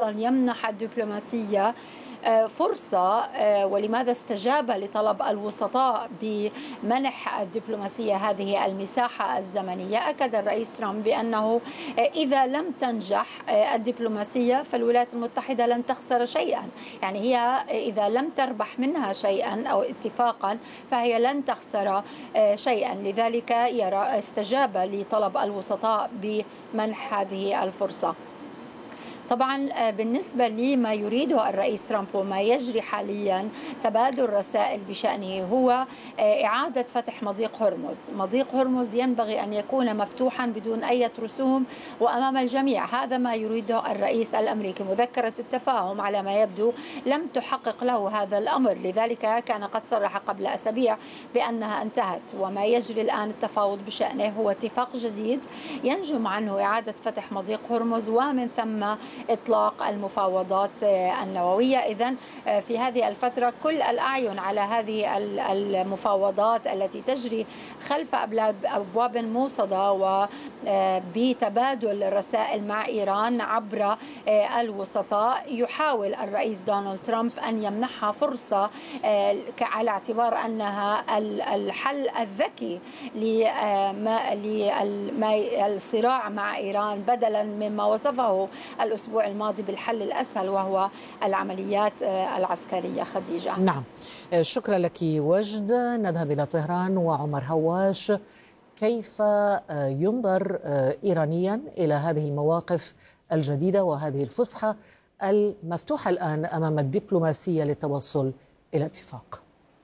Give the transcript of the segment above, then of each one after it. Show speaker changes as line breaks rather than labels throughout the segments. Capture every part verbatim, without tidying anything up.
أصلا يمنح الدبلوماسية فرصة، ولماذا استجاب لطلب الوسطاء بمنح الدبلوماسية هذه المساحة الزمنية. أكد الرئيس ترامب بأنه إذا لم تنجح الدبلوماسية فالولايات المتحدة لن تخسر شيئا، يعني هي إذا لم تربح منها شيئا أو اتفاقا فهي لن تخسر شيئا، لذلك يرى استجاب لطلب الوسطاء بمنح هذه الفرصة. طبعا بالنسبة لما يريده الرئيس ترامب وما يجري حاليا تبادل رسائل بشأنه هو إعادة فتح مضيق هرمز. مضيق هرمز ينبغي أن يكون مفتوحا بدون أي رسوم وأمام الجميع، هذا ما يريده الرئيس الأمريكي. مذكرة التفاهم على ما يبدو لم تحقق له هذا الأمر، لذلك كان قد صرح قبل أسابيع بأنها انتهت، وما يجري الآن التفاوض بشأنه هو اتفاق جديد ينجم عنه إعادة فتح مضيق هرمز ومن ثم إطلاق المفاوضات النووية. إذن في هذه الفترة كل الأعين على هذه المفاوضات التي تجري خلف أبواب موصدة وبتبادل الرسائل مع إيران عبر الوسطاء. يحاول الرئيس دونالد ترامب أن يمنحها فرصة على اعتبار أنها الحل الذكي للصراع مع إيران بدلا مما وصفه الأسبوع الماضي بالحل الأسهل وهو العمليات العسكرية. خديجة.
نعم، شكرا لك وجد. نذهب إلى طهران وعمر هواش. كيف ينظر إيرانيا إلى هذه المواقف الجديدة وهذه الفسحة المفتوحة الآن أمام الدبلوماسية للتوصل إلى اتفاق؟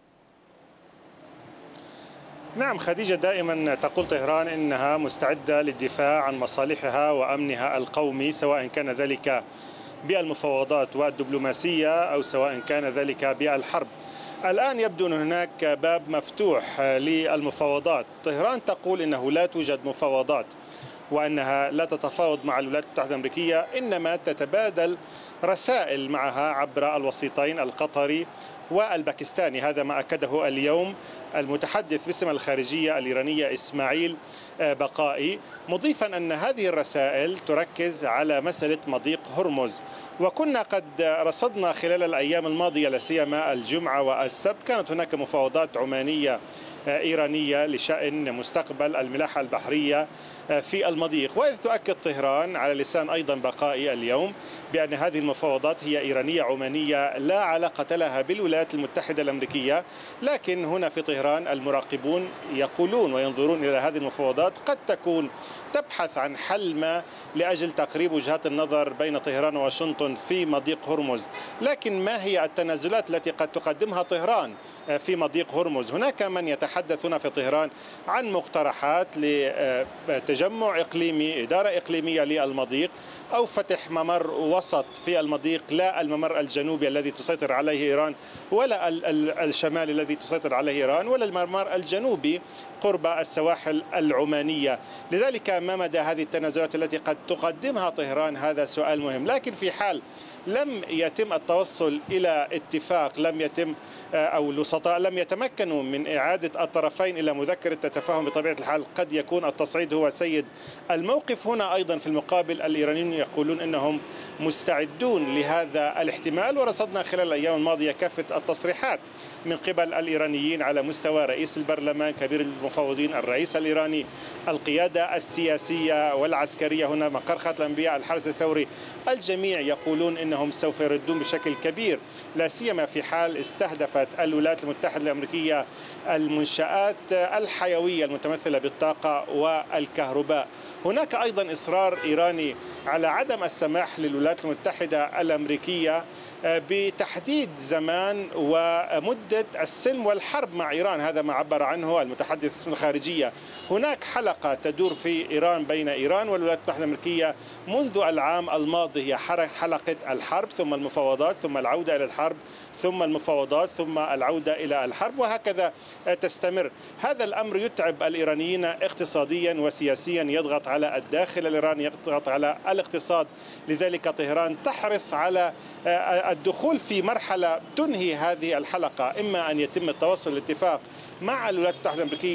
نعم خديجة، دائما تقول طهران إنها مستعدة للدفاع عن مصالحها وأمنها القومي، سواء كان ذلك بالمفاوضات والدبلوماسية أو سواء كان ذلك بالحرب. الآن يبدو أن هناك باب مفتوح للمفاوضات. طهران تقول إنه لا توجد مفاوضات وأنها لا تتفاوض مع الولايات المتحدة الأمريكية، إنما تتبادل رسائل معها عبر الوسيطين القطري والباكستاني. هذا ما أكده اليوم المتحدث باسم الخارجية الإيرانية إسماعيل بقائي، مضيفا أن هذه الرسائل تركز على مسألة مضيق هرمز. وكنا قد رصدنا خلال الأيام الماضية لا سيما الجمعة والسبت كانت هناك مفاوضات عمانية إيرانية لشأن مستقبل الملاحة البحرية في المضيق. وإذ تؤكد طهران على لسان أيضا بقائي اليوم بأن هذه المفاوضات هي إيرانية عمانية لا علاقة لها بالولايات المتحدة الأمريكية، لكن هنا في طهران المراقبون يقولون وينظرون إلى هذه المفاوضات قد تكون تبحث عن حل ما لأجل تقريب وجهات النظر بين طهران وواشنطن في مضيق هرمز. لكن ما هي التنازلات التي قد تقدمها طهران في مضيق هرمز؟ هناك من يتحدث هنا في طهران عن مقترحات لتجمع إقليمي، إدارة إقليمية للمضيق، أو فتح ممر وسط في المضيق، لا الممر الجنوبي الذي تسيطر عليه إيران ولا الشمال الذي تسيطر عليه إيران ولا الممر الجنوبي قرب السواحل العمانية. لذلك ما مدى هذه التنازلات التي قد تقدمها طهران؟ هذا سؤال مهم. لكن في حال لم يتم التوصل إلى اتفاق، لم يتم أو الوسطاء لم يتمكنوا من إعادة الطرفين إلى مذكرة تفاهم بطبيعة الحال، قد يكون التصعيد هو سيد الموقف. هنا أيضا في المقابل الإيرانيون يقولون أنهم مستعدون لهذا الاحتمال، ورصدنا خلال الأيام الماضية كافة التصريحات من قبل الإيرانيين على مستوى رئيس البرلمان، كبير المفوضين، الرئيس الإيراني، القيادة السياسية والعسكرية هنا، مقر خاتم الأنبياء، الحرس الثوري، الجميع يقولون إنهم سوف يردون بشكل كبير، لا سيما في حال استهدفت الولايات المتحدة الأمريكية المنشآت الحيوية المتمثلة بالطاقة والكهرباء. هناك أيضا إصرار إيراني على عدم السماح للولايات المتحدة الأمريكية بتحديد زمان ومدة السلم والحرب مع إيران، هذا ما عبر عنه المتحدث باسم الخارجية. هناك حلقة تدور في إيران بين إيران والولايات المتحدة الأمريكية منذ العام الماضي، هي حلقة الحرب ثم المفاوضات ثم العودة إلى الحرب ثم المفاوضات ثم العودة إلى الحرب، وهكذا تستمر. هذا الأمر يتعب الإيرانيين اقتصاديا وسياسيا، يضغط على الداخل الإيراني، يضغط على الاقتصاد. لذلك طهران تحرص على الدخول في مرحلة تنهي هذه الحلقة، إما أن يتم التوصل لاتفاق مع الولايات المتحدة الأمريكية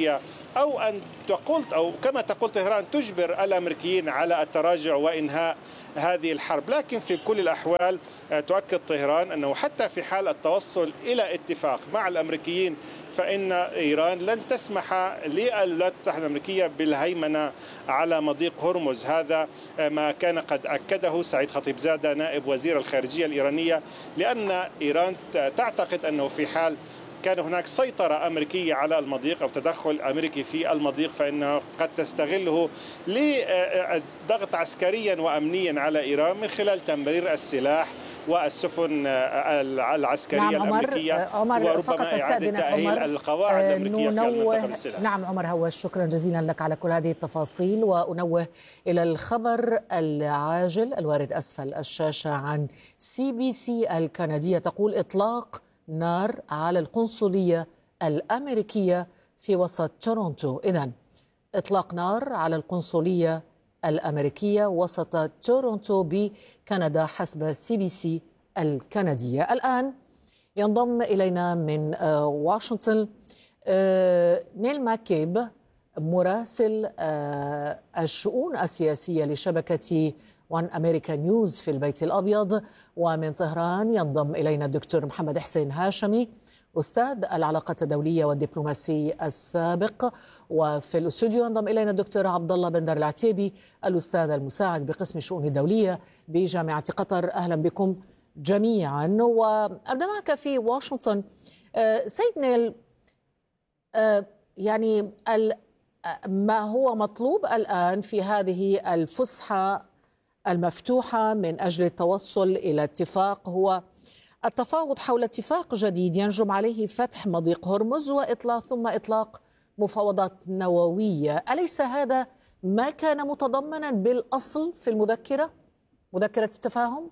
أو أن تقول أو كما تقول طهران تجبر الأمريكيين على التراجع وإنهاء هذه الحرب. لكن في كل الأحوال تؤكد طهران أنه حتى في حال التوصل إلى اتفاق مع الأمريكيين فإن إيران لن تسمح للولايات المتحدة الأمريكية بالهيمنة على مضيق هرمز. هذا ما كان قد أكده سعيد خطيبزادة نائب وزير الخارجية الإيرانية، لأن إيران تعتقد أنه في حال كان هناك سيطرة أمريكية على المضيق أو تدخل أمريكي في المضيق فإنها قد تستغله لضغط عسكريا وأمنيا على إيران من خلال تمرير السلاح والسفن العسكرية
نعم
الأمريكية،
عمر
وربما إعادة تأهيل القواعد الأمريكية في المنطقة السلاح.
نعم عمر هواش، شكرا جزيلا لك على كل هذه التفاصيل. وأنوه إلى الخبر العاجل الوارد أسفل الشاشة عن سي بي سي الكندية، تقول إطلاق نار على القنصلية الأمريكية في وسط تورونتو. إذن إطلاق نار على القنصلية الأمريكية وسط تورونتو بكندا حسب سي بي سي الكندية. الآن ينضم إلينا من واشنطن نيل ماكيب مراسل الشؤون السياسية لشبكة وان أمريكا نيوز في البيت الأبيض. ومن طهران ينضم إلينا الدكتور محمد حسين هاشمي أستاذ العلاقات الدولية والدبلوماسي السابق. وفي الاستوديو ينضم إلينا الدكتور عبد الله بندر العتيبي الأستاذ المساعد بقسم الشؤون الدولية بجامعة قطر. أهلا بكم جميعا. وأبدأ معك في واشنطن سيد نيل، يعني ما هو مطلوب الآن في هذه الفسحة المفتوحة من أجل التوصل إلى اتفاق هو التفاوض حول اتفاق جديد ينجم عليه فتح مضيق هرمز وإطلاق ثم إطلاق مفاوضات نووية. أليس هذا ما كان متضمنا بالأصل في المذكرة مذكرة التفاهم؟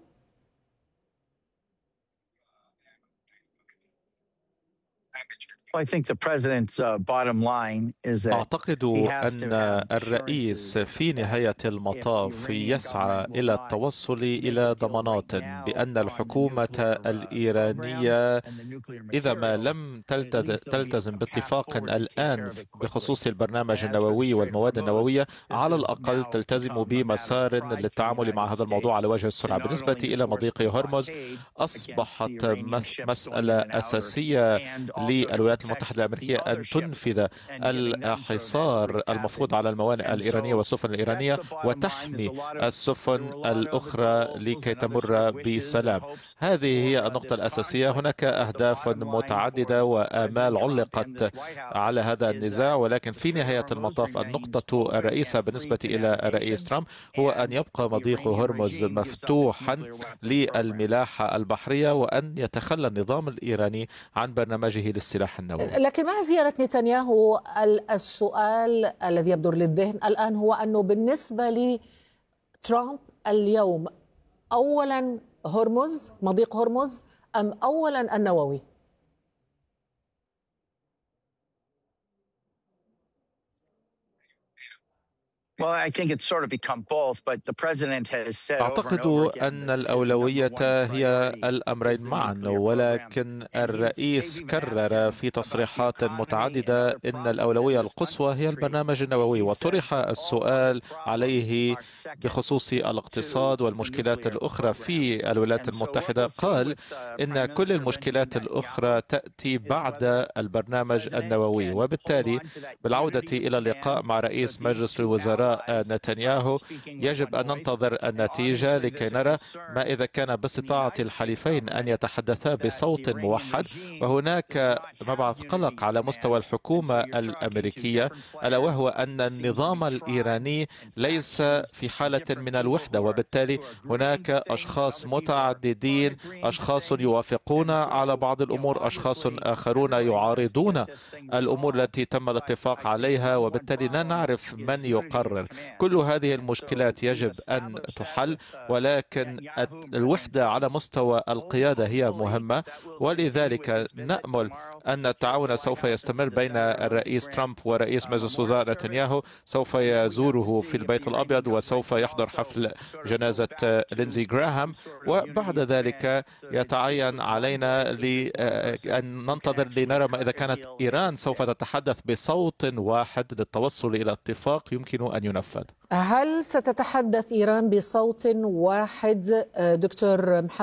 أعتقد أن الرئيس في نهاية المطاف يسعى إلى التوصل إلى ضمانات بأن الحكومة الإيرانية إذا ما لم تلتزم باتفاق الآن بخصوص البرنامج النووي والمواد النووية، على الأقل تلتزم بمسار للتعامل مع هذا الموضوع على وجه السرعة. بالنسبة إلى مضيق هرمز أصبحت مسألة أساسية للولايات المتحدة الأمريكية أن تنفذ الحصار المفروض على الموانئ الإيرانية والسفن الإيرانية وتحمي السفن الأخرى لكي تمر بسلام. هذه هي النقطة الأساسية. هناك أهداف متعددة وآمال علقت على هذا النزاع، ولكن في نهاية المطاف النقطة الرئيسة بالنسبة إلى الرئيس ترامب هو أن يبقى مضيق هرمز مفتوحا للملاحة البحرية وأن يتخلى النظام الإيراني عن برنامجه للسلاح النووي.
لكن مع زيارة نتنياهو السؤال الذي يبدر للذهن الآن هو أنه بالنسبة لترامب اليوم أولا هرمز مضيق هرمز أم أولا النووي؟
أعتقد أن الأولوية هي الأمرين معا، ولكن الرئيس كرر في تصريحات متعددة أن الأولوية القصوى هي البرنامج النووي، وطرح السؤال عليه بخصوص الاقتصاد والمشكلات الأخرى في الولايات المتحدة. قال إن كل المشكلات الأخرى تأتي بعد البرنامج النووي، وبالتالي بالعودة إلى اللقاء مع رئيس مجلس الوزراء نتنياهو يجب أن ننتظر النتيجة لكي نرى ما إذا كان باستطاعة الحليفين أن يتحدثا بصوت موحد. وهناك مبعث قلق على مستوى الحكومة الأمريكية، ألا وهو أن النظام الإيراني ليس في حالة من الوحدة، وبالتالي هناك أشخاص متعددين، أشخاص يوافقون على بعض الأمور، أشخاص آخرون يعارضون الأمور التي تم الاتفاق عليها، وبالتالي لا نعرف من يقرر. كل هذه المشكلات يجب أن تحل، ولكن الوحدة على مستوى القيادة هي مهمة، ولذلك نأمل أن التعاون سوف يستمر بين الرئيس ترامب ورئيس مجلس وزراء نتنياهو. سوف يزوره في البيت الأبيض وسوف يحضر حفل جنازة لينزي جراهام، وبعد ذلك يتعين علينا أن ننتظر لنرى ما إذا كانت إيران سوف تتحدث بصوت واحد للتوصل إلى اتفاق يمكن أن ينفذ.
هل ستتحدث إيران بصوت واحد دكتور محمد